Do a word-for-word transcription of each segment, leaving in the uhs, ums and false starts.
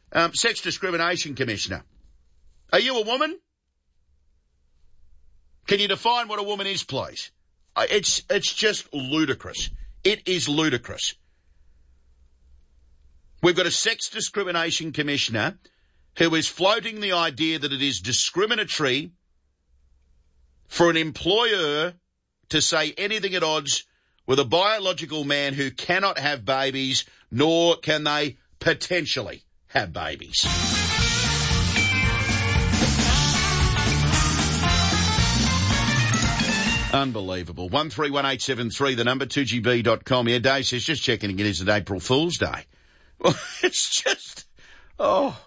Um, Sex Discrimination Commissioner. Are you a woman? Can you define what a woman is, please? Uh, It's, it's just ludicrous. It is ludicrous. We've got a Sex Discrimination Commissioner who is floating the idea that it is discriminatory for an employer to say anything at odds with a biological man who cannot have babies, nor can they potentially have babies. Unbelievable. one three one eight seven three, the number, two G B dot com. Yeah, Dave says, just checking again, is it April Fool's Day? Well, it's just, oh,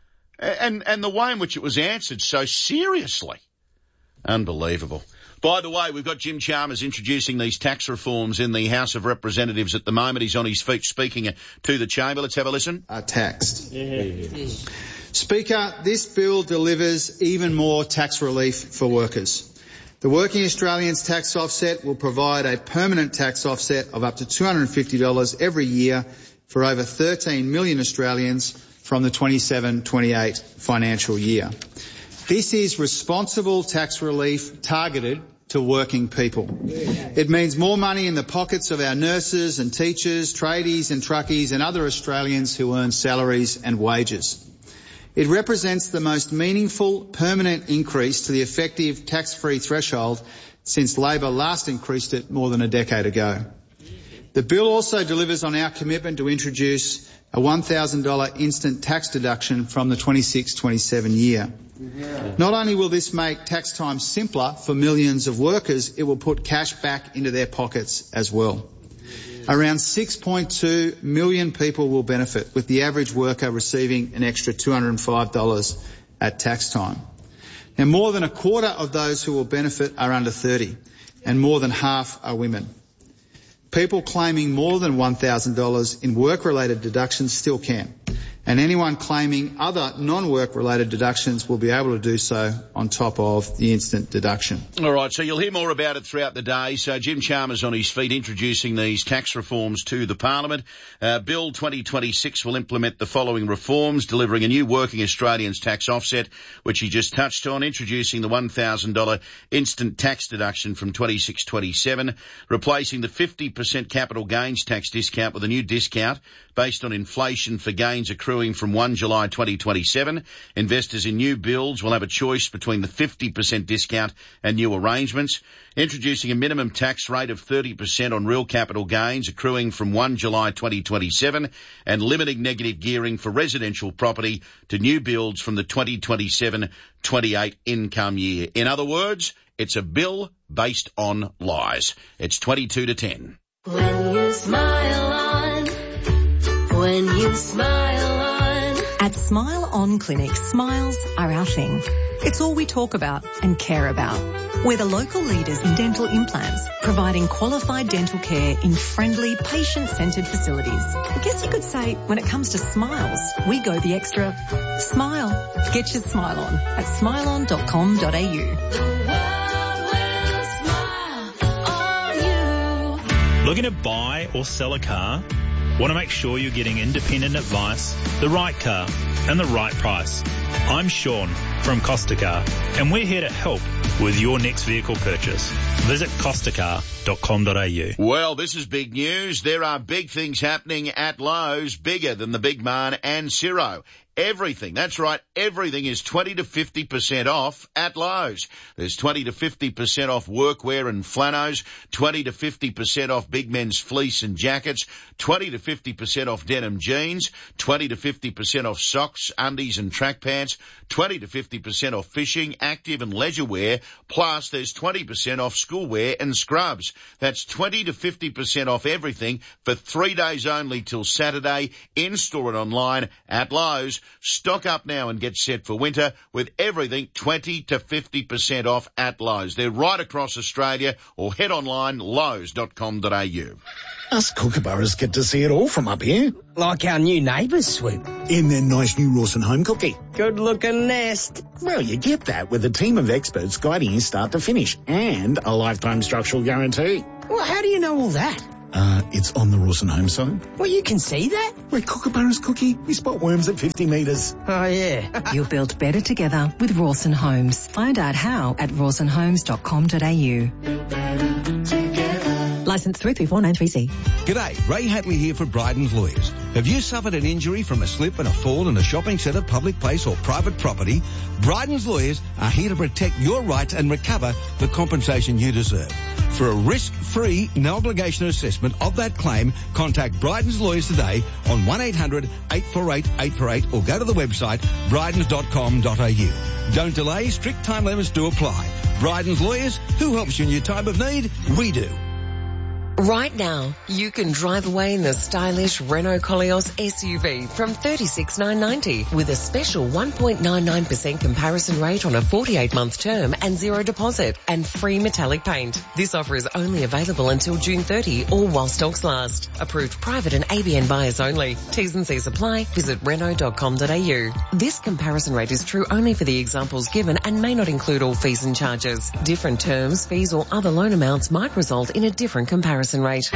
and, and the way in which it was answered so seriously. Unbelievable. By the way, we've got Jim Chalmers introducing these tax reforms in the House of Representatives at the moment. He's on his feet speaking to the chamber. Let's have a listen. Are taxed. Yeah. Speaker, this bill delivers even more tax relief for workers. The Working Australians tax offset will provide a permanent tax offset of up to two hundred fifty dollars every year for over thirteen million Australians from the twenty-seven twenty-eight financial year. This is responsible tax relief targeted to working people. It means more money in the pockets of our nurses and teachers, tradies and truckies and other Australians who earn salaries and wages. It represents the most meaningful permanent increase to the effective tax-free threshold since Labor last increased it more than a decade ago. The bill also delivers on our commitment to introduce a one thousand dollars instant tax deduction from the twenty-six twenty-seven year. Yeah. Not only will this make tax time simpler for millions of workers, it will put cash back into their pockets as well. Around six point two million people will benefit, with the average worker receiving an extra two hundred five dollars at tax time. Now, more than a quarter of those who will benefit are under thirty, and more than half are women. People claiming more than one thousand dollars in work-related deductions still can, and anyone claiming other non-work-related deductions will be able to do so on top of the instant deduction. All right, so you'll hear more about it throughout the day. So Jim Chalmers on his feet introducing these tax reforms to the Parliament. Uh, Bill twenty twenty-six will implement the following reforms, delivering a new Working Australians tax offset, which he just touched on, introducing the one thousand dollars instant tax deduction from twenty-six twenty-seven, replacing the fifty percent capital gains tax discount with a new discount based on inflation for gains accruing from first July twenty twenty-seven. Investors in new builds will have a choice between the fifty percent discount and new arrangements. Introducing a minimum tax rate of thirty percent on real capital gains accruing from first July twenty twenty-seven, and limiting negative gearing for residential property to new builds from the twenty twenty-seven twenty-eight income year. In other words, it's a bill based on lies. It's twenty-two to ten. When you smile on, when you smile on. At Smile On Clinic, smiles are our thing. It's all we talk about and care about. We're the local leaders in dental implants, providing qualified dental care in friendly, patient-centred facilities. I guess you could say, when it comes to smiles, we go the extra. Smile. Get your smile on at smile on dot com dot a u. Looking to buy or sell a car? Want to make sure you're getting independent advice, the right car, and the right price? I'm Sean from Costa Car, and we're here to help with your next vehicle purchase. Visit costa car dot com dot a u. Well, this is big news. There are big things happening at Lowe's, bigger than the Big Man and Ciro. Everything, that's right, everything is twenty to fifty percent off at Lowe's. There's twenty to fifty percent off workwear and flannels, twenty to fifty percent off big men's fleece and jackets, twenty to fifty percent off denim jeans, twenty to fifty percent off socks, undies and track pants, twenty to fifty percent off fishing, active and leisure wear, plus there's twenty percent off schoolwear and scrubs. That's twenty to fifty percent off everything for three days only till Saturday, in-store and online at Lowe's. Stock up now and get set for winter with everything twenty to fifty percent off at Lowe's. They're right across Australia, or head online lowe's dot com dot a u. Us kookaburras get to see it all from up here. Like our new neighbours, Swoop. In their nice new Rawson home cookie. Good-looking nest. Well, you get that with a team of experts guiding you start to finish, and a lifetime structural guarantee. Well, how do you know all that? Uh, it's on the Rawson Home side. Well, you can see that? We're Kookaburra's Cookie. We spot worms at fifty metres. Oh, yeah. You'll build better together with Rawson Homes. Find out how at rawson homes dot com dot a u. Licence three three four nine three C. G'day, Ray Hatley here for Bryden's Lawyers. Have you suffered an injury from a slip and a fall in a shopping centre, public place or private property? Bryden's Lawyers are here to protect your rights and recover the compensation you deserve. For a risk-free, no-obligation assessment of that claim, contact Bryden's Lawyers today on one eight hundred eight four eight eight four eight or go to the website brydens dot com dot a u. Don't delay, strict time limits do apply. Bryden's Lawyers, who helps you in your time of need? We do. Right now, you can drive away in the stylish Renault Koleos S U V from thirty-six thousand nine hundred ninety with a special one point nine nine percent comparison rate on a forty-eight month term and zero deposit and free metallic paint. This offer is only available until June thirtieth or while stocks last. Approved private and A B N buyers only. T's and C's apply. Visit renault dot com dot a u. This comparison rate is true only for the examples given and may not include all fees and charges. Different terms, fees or other loan amounts might result in a different comparison rate.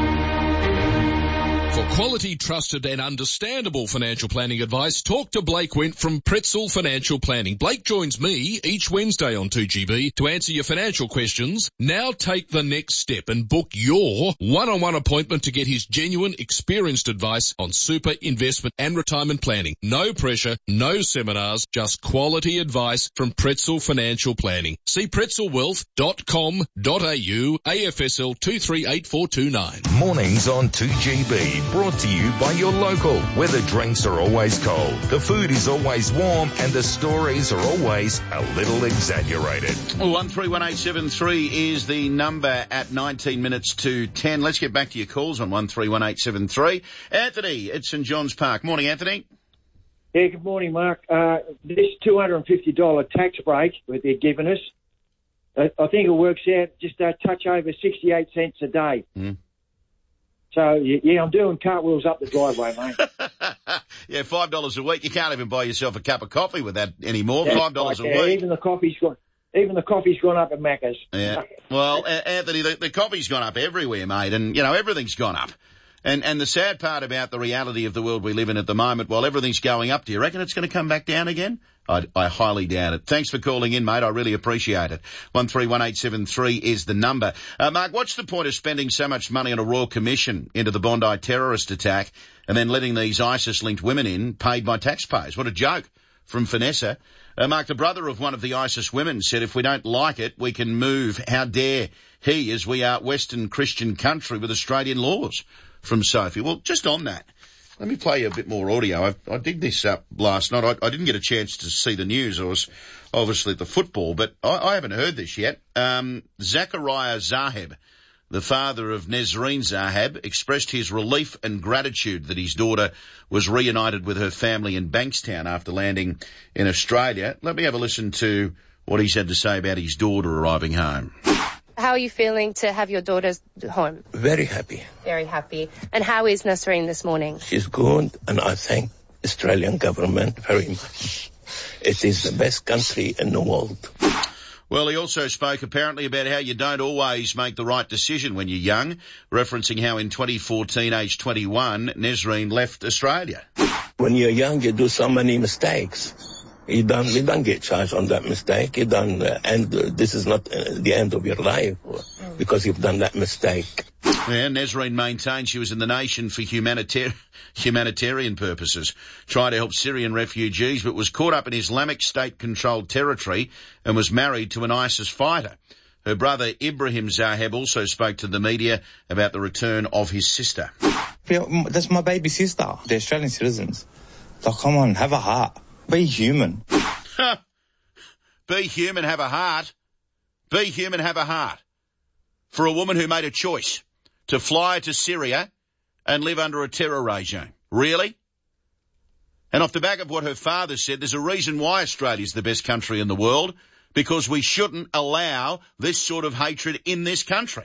For quality, trusted and understandable financial planning advice, talk to Blake Wint from Pretzel Financial Planning. Blake joins me each Wednesday on two G B to answer your financial questions. Now take the next step and book your one-on-one appointment to get his genuine, experienced advice on super, investment and retirement planning. No pressure, no seminars, just quality advice from Pretzel Financial Planning. See pretzel wealth dot com dot a u, A F S L two three eight four two nine. Mornings on two G B. Brought to you by your local, where the drinks are always cold, the food is always warm, and the stories are always a little exaggerated. one three one eight seven three is the number at nineteen minutes to ten. Let's get back to your calls on one three one eight seven three. Anthony at St John's Park. Morning, Anthony. Yeah, good morning, Mark. Uh, this two hundred fifty dollars tax break that they're giving us, uh, I think it works out just a touch over sixty-eight cents a day. Mm. So, yeah, I'm doing cartwheels up the driveway, mate. Yeah, five dollars a week. You can't even buy yourself a cup of coffee with that anymore. That's five dollars right, a yeah, week. Even the coffee's gone, even the coffee's gone up at Macca's. Yeah. Well, Anthony, the, the coffee's gone up everywhere, mate, and, you know, everything's gone up. And and the sad part about the reality of the world we live in at the moment, while everything's going up, do you reckon it's going to come back down again? I, I highly doubt it. Thanks for calling in, mate. I really appreciate it. one three one eight seven three is the number. Uh, Mark, what's the point of spending so much money on a Royal Commission into the Bondi terrorist attack and then letting these ISIS-linked women in paid by taxpayers? What a joke from Vanessa. Uh, Mark, the brother of one of the ISIS women, said if we don't like it, we can move. How dare he, as we are Western Christian country with Australian laws, from Sophie. Well, just on that, let me play you a bit more audio. I, I did this up last night. I, I didn't get a chance to see the news. I was obviously at the football, but I, I haven't heard this yet. Um, Zachariah Zaheb, the father of Nesreen Zaheb, expressed his relief and gratitude that his daughter was reunited with her family in Bankstown after landing in Australia. Let me have a listen to what he's had to say about his daughter arriving home. How are you feeling to have your daughter home? Very happy. Very happy. And how is Nesreen this morning? She's good, and I thank Australian government very much. It is the best country in the world. Well, he also spoke apparently about how you don't always make the right decision when you're young, referencing how in twenty fourteen, aged twenty-one, Nesreen left Australia. When you're young, you do so many mistakes. You don't, you don't get charged on that mistake. You don't, uh, and uh, this is not uh, the end of your life because you've done that mistake. Yeah, Nesreen maintained she was in the nation for humanitarian humanitarian purposes, trying to help Syrian refugees, but was caught up in Islamic State-controlled territory and was married to an ISIS fighter. Her brother Ibrahim Zaheb also spoke to the media about the return of his sister. That's my baby sister. They're Australian citizens. So come on, have a heart. Be human. Be human, have a heart. Be human, have a heart. For a woman who made a choice to fly to Syria and live under a terror regime. Really? And off the back of what her father said, there's a reason why Australia's the best country in the world, because we shouldn't allow this sort of hatred in this country.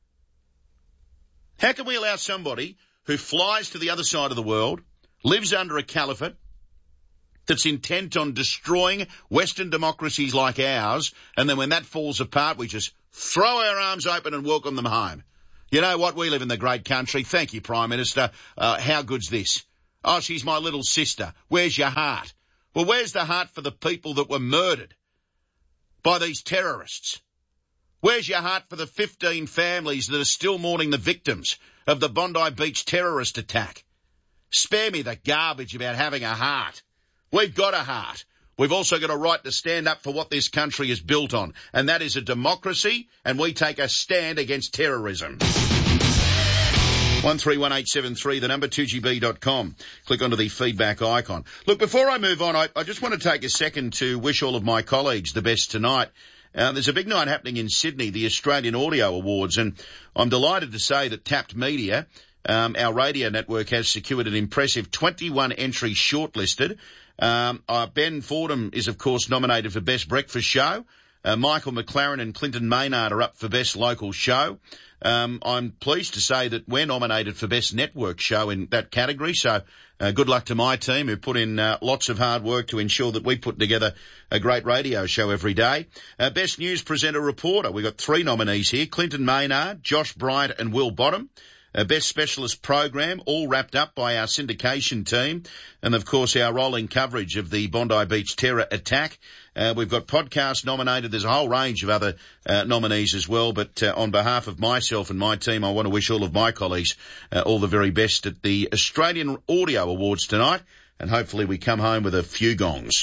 How can we allow somebody who flies to the other side of the world, lives under a caliphate, that's intent on destroying Western democracies like ours, and then when that falls apart, we just throw our arms open and welcome them home? You know what? We live in the great country. Thank you, Prime Minister. Uh, how good's this? Oh, she's my little sister. Where's your heart? Well, where's the heart for the people that were murdered by these terrorists? Where's your heart for the fifteen families that are still mourning the victims of the Bondi Beach terrorist attack? Spare me the garbage about having a heart. We've got a heart. We've also got a right to stand up for what this country is built on, and that is a democracy, and we take a stand against terrorism. one three one eight seven three, the number two G B dot com. Click onto the feedback icon. Look, before I move on, I, I just want to take a second to wish all of my colleagues the best tonight. Uh, there's a big night happening in Sydney, the Australian Audio Awards, and I'm delighted to say that Tapped Media, um, our radio network, has secured an impressive twenty-one entries shortlisted. Um, uh, Ben Fordham is, of course, nominated for Best Breakfast Show. Uh, Michael McLaren and Clinton Maynard are up for Best Local Show. Um, I'm pleased to say that we're nominated for Best Network Show in that category, so uh, good luck to my team who put in uh, lots of hard work to ensure that we put together a great radio show every day. Uh, Best News Presenter Reporter, we've got three nominees here, Clinton Maynard, Josh Bryant and Will Bottom. Uh, Best Specialist Program, all wrapped up by our syndication team. And, of course, our rolling coverage of the Bondi Beach terror attack. Uh, we've got podcast nominated. There's a whole range of other uh, nominees as well. But uh, on behalf of myself and my team, I want to wish all of my colleagues uh, all the very best at the Australian Audio Awards tonight. And hopefully we come home with a few gongs.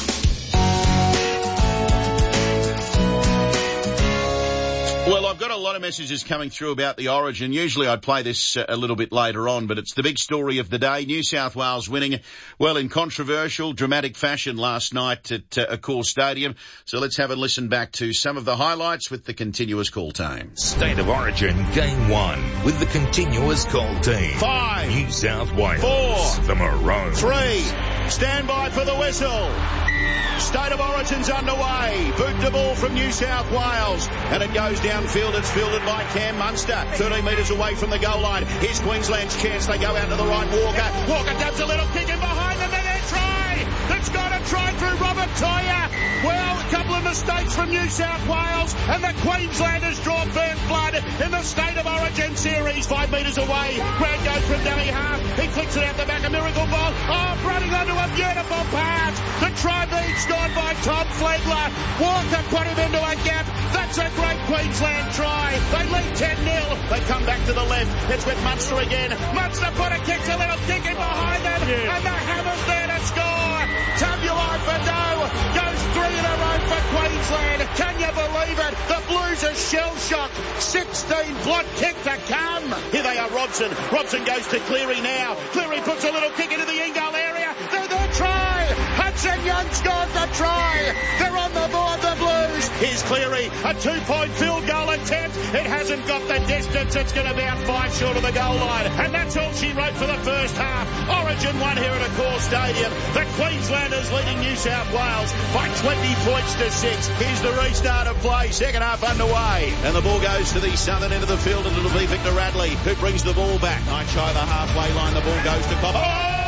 Well, I've got a lot of messages coming through about the Origin. Usually I'd play this uh, a little bit later on, but it's the big story of the day. New South Wales winning, well, in controversial, dramatic fashion last night at uh, Accor Stadium. So let's have a listen back to some of the highlights with the continuous call team. State of Origin, Game one, with the continuous call team. Five. New South Wales. Four. The Maroons. Three. Stand by for the whistle. State of Origin's underway. Boot the ball from New South Wales. And it goes downfield. It's fielded by Cam Munster. thirteen metres away from the goal line. Here's Queensland's chance. They go out to the right. Walker. Walker dabs a little kick in behind them. And a try. It's got a try through Robert Toya. Well, a couple of mistakes from New South Wales. And the Queenslanders draw first blood in the State of Origin series. Five metres away. Grant goes from dummy half. He flicks it out the back. A miracle ball. Oh, running onto a beautiful pass. The try being scored by Tom Flegler. Walker put him into a gap. That's a great Queensland try. They lead ten nil. They come back to the left. It's with Munster again. Munster put a kick, a little kick in behind them. Yeah. And the Hammers there to score. Tabulai Fado goes three in a row for Queensland. Can you believe it? The Blues are shell-shocked. sixteen blot kick to come. Here they are, Robson. Robson goes to Cleary now. Cleary puts a little kick into the in-goal area. They're their try. Hudson Young scores the try. They're on the board, the Blues. Here's Cleary, a two-point field goal attempt. It hasn't got the distance. It's going to be out five short of the goal line. And that's all she wrote for the first half. Origin won here at Accor Stadium. The Queenslanders leading New South Wales by twenty points to six. Here's the restart of play. Second half underway. And the ball goes to the southern end of the field, and it'll be Victor Radley who brings the ball back. Night shy the halfway line. The ball goes to Cobb. Oh!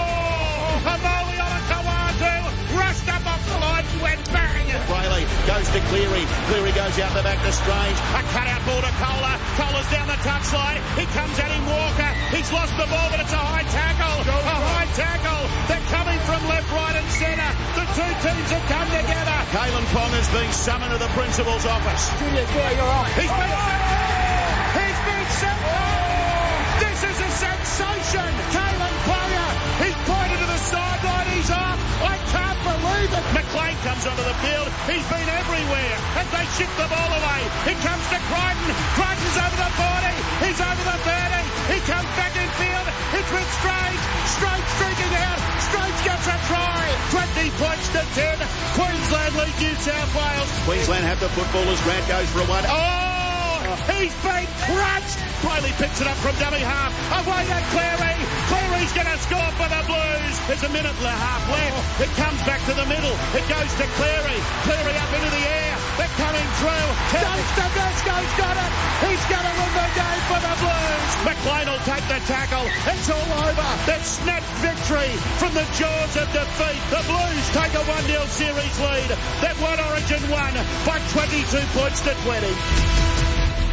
Hamoli on a Kawatu. Rushed up off the line. Went bang. Brayley goes to Cleary. Cleary goes out the back to Strange. A cut-out ball to Kohler. Kohler's down the touchline. He comes at him, Walker. He's lost the ball, but it's a high tackle. A high tackle. They're coming from left, right and centre. The two teams have come together. Kalen Pong has been summoned to the principal's office. Julius, yeah, you're right. He's been... He's been summoned. This is a sensation. Kalen Ponga. He's pointed to the sideline. He's off. I can't believe it. McLean comes onto the field. He's been everywhere as they ship the ball away. He comes to Crichton. Crichton's over the forty. He's over the thirty. He comes back in field. It's with Strange. Strange streaking out. Strange gets a try. twenty points to ten. Queensland lead New South Wales. Queensland have the footballers. Grant goes for a one. Oh! He's been crunched. Brayley picks it up from dummy half. Away to Cleary. Cleary's going to score for the Blues. There's a minute and a half left. It comes back to the middle. It goes to Cleary. Cleary up into the air. They're coming through. Dunster Vesco's got it. He's going to win the game for the Blues. McLean will take the tackle. It's all over. They've snapped victory from the jaws of defeat. The Blues take a one nil series lead. They've won Origin one by twenty-two points to twenty.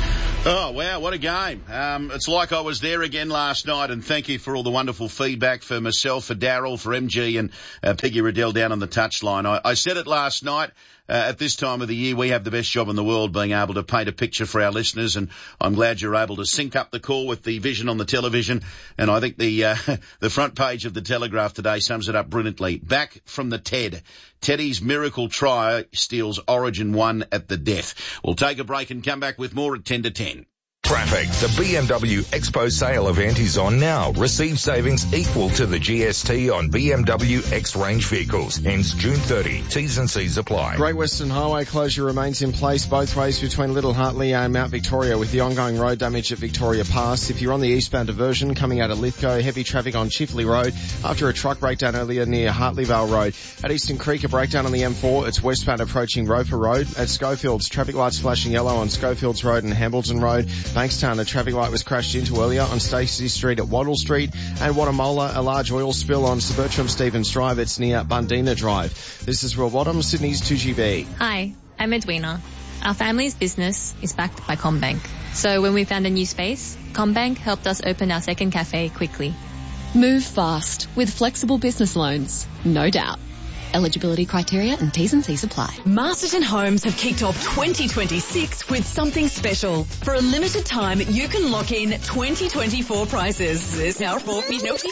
Oh, wow, what a game. Um, it's like I was there again last night, and thank you for all the wonderful feedback for myself, for Darryl, for M G and uh, Peggy Riddell down on the touchline. I, I said it last night. Uh, at this time of the year, we have the best job in the world being able to paint a picture for our listeners, and I'm glad you're able to sync up the call with the vision on the television. And I think the uh, the front page of the Telegraph today sums it up brilliantly. Back from the Ted. Teddy's miracle try steals Origin one at the death. We'll take a break and come back with more at ten to ten. Traffic. The B M W Expo sale event is on now. Receive savings equal to the G S T on B M W X-Range vehicles. Ends June thirtieth. T's and C's apply. Great Western Highway closure remains in place both ways between Little Hartley and Mount Victoria with the ongoing road damage at Victoria Pass. If you're on the eastbound diversion coming out of Lithgow, heavy traffic on Chifley Road after a truck breakdown earlier near Hartleyvale Road. At Eastern Creek, a breakdown on the M four. It's westbound approaching Roper Road. At Schofields, traffic lights flashing yellow on Schofields Road and Hambleton Road. Bankstown, a traffic light was crashed into earlier on Stacey Street at Waddle Street. And Watamola, a large oil spill on Sir Bertram Stevens Drive. It's near Bundina Drive. This is Will Bottom, Sydney's two G B. Hi, I'm Edwina. Our family's business is backed by CommBank. So when we found a new space, CommBank helped us open our second cafe quickly. Move fast with flexible business loans, no doubt. Eligibility criteria and T's and C's apply. Masterton Homes have kicked off twenty twenty-six with something special. For a limited time, you can lock in twenty twenty-four prices. There's now four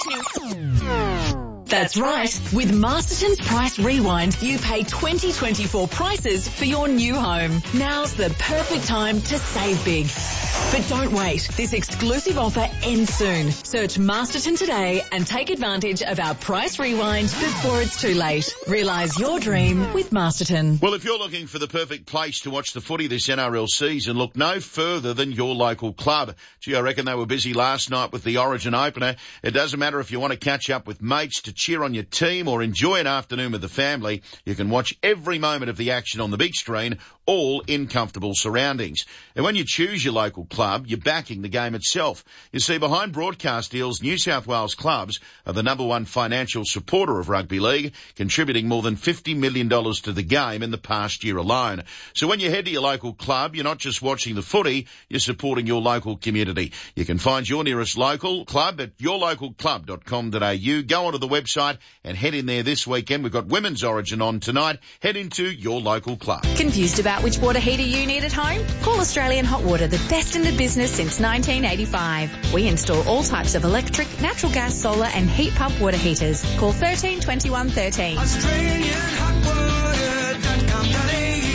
That's right. With Masterton's Price Rewind, you pay twenty twenty-four prices for your new home. Now's the perfect time to save big. But don't wait. This exclusive offer ends soon. Search Masterton today and take advantage of our Price Rewind before it's too late. Realise your dream with Masterton. Well, if you're looking for the perfect place to watch the footy this N R L season, look no further than your local club. Gee, I reckon they were busy last night with the Origin opener. It doesn't matter if you want to catch up with mates to cheer on your team or enjoy an afternoon with the family. You can watch every moment of the action on the big screen, all in comfortable surroundings. And when you choose your local club, you're backing the game itself. You see, behind broadcast deals, New South Wales clubs are the number one financial supporter of rugby league, contributing more than fifty million dollars to the game in the past year alone. So when you head to your local club, you're not just watching the footy, you're supporting your local community. You can find your nearest local club at your local club dot com dot a u. Go onto the website and head in there this weekend. We've got Women's Origin on tonight. Head into your local club. Confused about which water heater you need at home? Call Australian Hot Water, the best in the business since nineteen eighty-five. We install all types of electric, natural gas, solar and heat pump water heaters. Call thirteen twenty-one thirteen. Australian Hot Water dot com dot a u.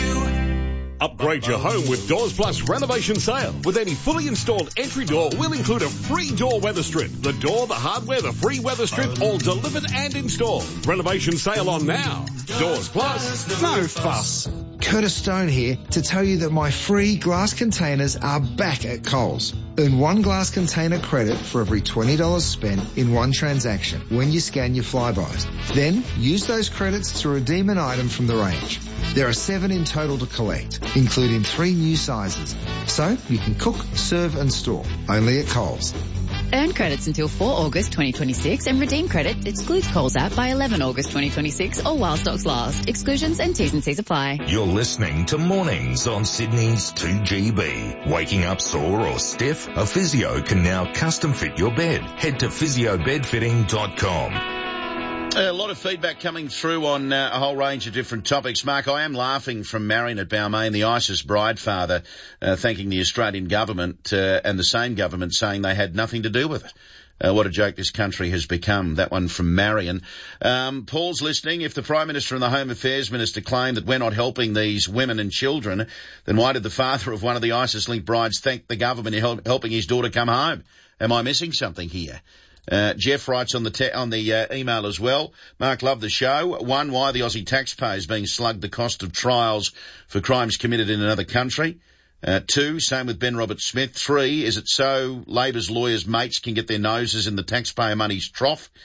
Upgrade your home with Doors Plus renovation sale. With any fully installed entry door, we'll include a free door weather strip. The door, the hardware, the free weather strip, all delivered and installed. Renovation sale on now. Doors Plus, no fuss. Curtis Stone here to tell you that my free glass containers are back at Coles. Earn one glass container credit for every twenty dollars spent in one transaction when you scan your flybys. Then use those credits to redeem an item from the range. There are seven in total to collect, including three new sizes. So you can cook, serve and store. Only at Coles. Earn credits until four August twenty twenty-six and redeem credit excludes Coles app by eleven August twenty twenty-six or while stocks last. Exclusions and T's and C's apply. You're listening to Mornings on Sydney's two G B. Waking up sore or stiff? A physio can now custom fit your bed. Head to physio bed fitting dot com. A lot of feedback coming through on uh, a whole range of different topics. Mark, I am laughing from Marion at Balmain, the ISIS bride father, uh, thanking the Australian government uh, and the same government saying they had nothing to do with it. Uh, what a joke this country has become. That one from Marion. Um, Paul's listening. If the Prime Minister and the Home Affairs Minister claim that we're not helping these women and children, then why did the father of one of the ISIS-linked brides thank the government in help, helping his daughter come home? Am I missing something here? Uh, Jeff writes on the te- on the uh, email as well. Mark, love the show. One, why the Aussie taxpayer is being slugged the cost of trials for crimes committed in another country. Uh, two, same with Ben Robert Smith. Three, is it so Labor's lawyers' mates can get their noses in the taxpayer money's trough?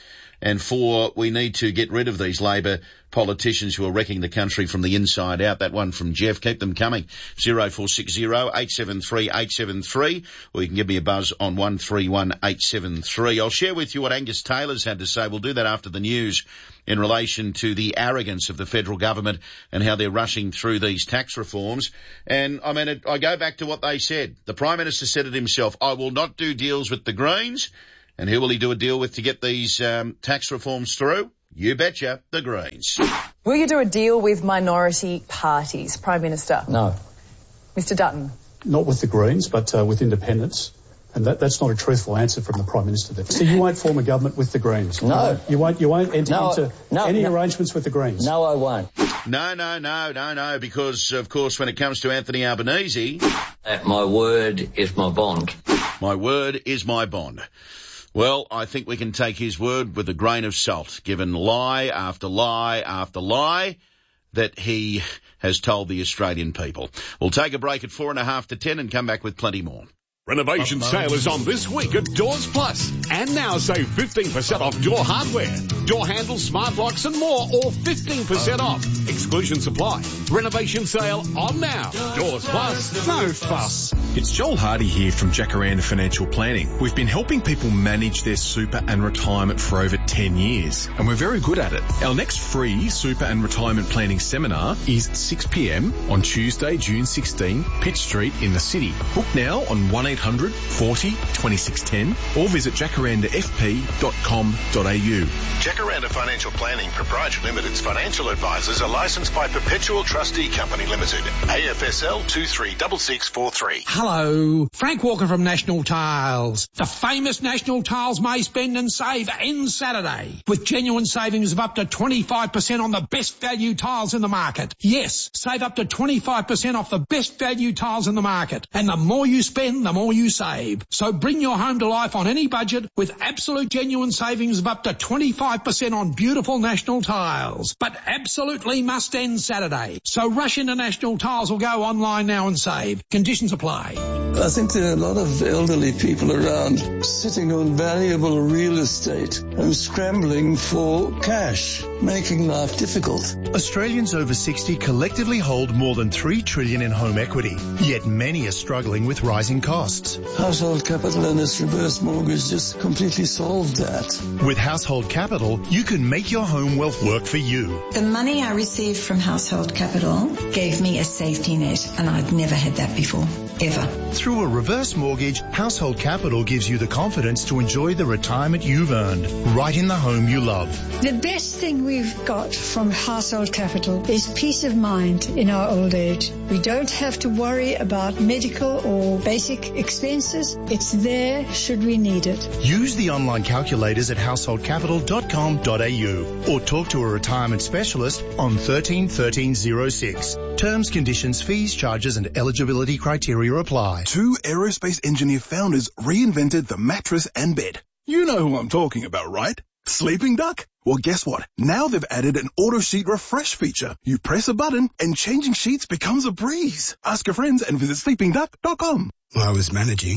And four, we need to get rid of these Labor politicians who are wrecking the country from the inside out. That one from Jeff. Keep them coming. zero four six zero, eight seven three, eight seven three, or you can give me a buzz on one three one, eight seven three. I'll share with you what Angus Taylor's had to say. We'll do that after the news in relation to the arrogance of the federal government and how they're rushing through these tax reforms. And, I mean, it, I go back to what they said. The Prime Minister said it himself, I will not do deals with the Greens. And who will he do a deal with to get these um, tax reforms through? You betcha, the Greens. Will you do a deal with minority parties, Prime Minister? No. Mister Dutton? Not with the Greens, but uh, with independents. And that, that's not a truthful answer from the Prime Minister there. So you won't form a government with the Greens? No. You won't, you won't enter no, into no, any no. arrangements with the Greens? No, I won't. No, no, no, no, no, because, of course, when it comes to Anthony Albanese... Uh, my word is my bond. My word is my bond. Well, I think we can take his word with a grain of salt, given lie after lie after lie that he has told the Australian people. We'll take a break at four and a half to ten and come back with plenty more. Renovation sale is on this week at Doors Plus. And now save fifteen percent off door hardware, door handles, smart locks and more, or fifteen percent off. Exclusions apply. Renovation sale on now. Doors Plus. No fuss. It's Joel Hardy here from Jacaranda Financial Planning. We've been helping people manage their super and retirement for over ten years, and we're very good at it. Our next free super and retirement planning seminar is at six p.m. on Tuesday, June sixteenth, Pitt Street in the city. Book now on one eight hundred forty twenty-six ten or visit jacaranda f p dot com dot a u. Jacaranda Financial Planning Proprietary Limited's financial advisors are licensed by Perpetual Trustee Company Limited, A F S L two three six six four three. Hello, Frank Walker from National Tiles. The famous National Tiles May Spend and Save ends Saturday with genuine savings of up to twenty-five percent on the best value tiles in the market. Yes, save up to twenty-five percent off the best value tiles in the market. And the more you spend, the more you save. So bring your home to life on any budget with absolute genuine savings of up to twenty-five percent on beautiful National Tiles. But absolutely must end Saturday. So rush into National Tiles or go online now and save. Conditions apply. I think there are a lot of elderly people around sitting on valuable real estate and scrambling for cash, making life difficult. Australians over sixty collectively hold more than three trillion dollars in home equity, yet many are struggling with rising costs. Household Capital and its reverse mortgage just completely solved that. With Household Capital, you can make your home wealth work for you. The money I received from Household Capital gave me a safety net, and I'd never had that before, ever. Through a reverse mortgage, Household Capital gives you the confidence to enjoy the retirement you've earned, right in the home you love. The best thing we've got from Household Capital is peace of mind in our old age. We don't have to worry about medical or basic expenses. It's there should we need it. Use the online calculators at household capital dot com dot a u or talk to a retirement specialist on thirteen thirteen oh six. Terms, conditions, fees, charges and eligibility criteria apply. Two aerospace engineer founders reinvented the mattress and bed. You know who I'm talking about, right? Sleeping Duck? Well, guess what? Now they've added an auto sheet refresh feature. You press a button and changing sheets becomes a breeze. Ask your friends and visit sleeping duck dot com. I was managing.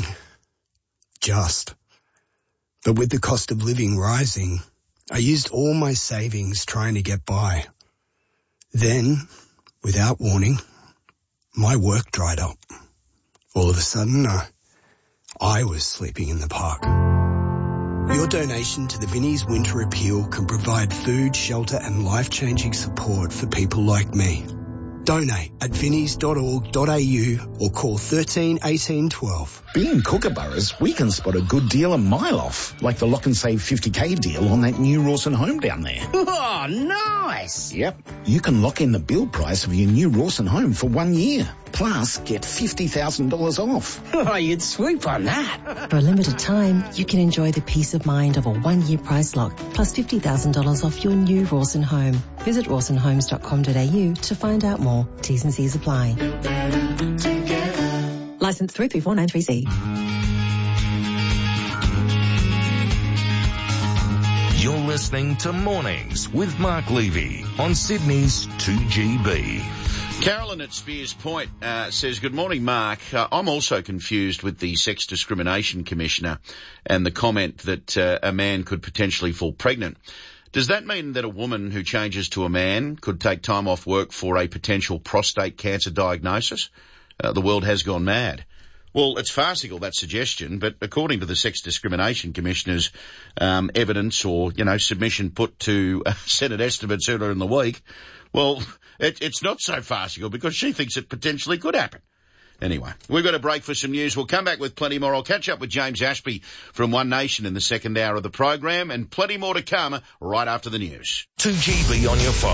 Just. But with the cost of living rising, I used all my savings trying to get by. Then, without warning, my work dried up. All of a sudden, uh, I was sleeping in the park. Your donation to the Vinnie's Winter Appeal can provide food, shelter and life-changing support for people like me. Donate at vinnies dot org dot a u or call thirteen eighteen twelve. Being Kookaburras, we can spot a good deal a mile off, like the Lock and Save fifty K deal on that new Rawson home down there. Oh, nice! Yep. You can lock in the build price of your new Rawson home for one year. Plus, get fifty thousand dollars off. Oh, you'd swoop on that. For a limited time, you can enjoy the peace of mind of a one-year price lock, plus fifty thousand dollars off your new Rawson home. Visit rawson homes dot com dot a u to find out more. T's and C's apply. Licence three three four nine three C. You're listening to Mornings with Mark Levy on Sydney's two G B. Carolyn at Spears Point uh, says, good morning, Mark. Uh, I'm also confused with the Sex Discrimination Commissioner and the comment that uh, a man could potentially fall pregnant. Does that mean that a woman who changes to a man could take time off work for a potential prostate cancer diagnosis? Uh, the world has gone mad. Well, it's farcical, that suggestion, but according to the Sex Discrimination Commissioner's um, evidence or, you know, submission put to uh, Senate estimates earlier in the week, well, it, it's not so farcical because she thinks it potentially could happen. Anyway, we've got a break for some news. We'll come back with plenty more. I'll catch up with James Ashby from One Nation in the second hour of the program, and plenty more to come right after the news. two G B on your phone.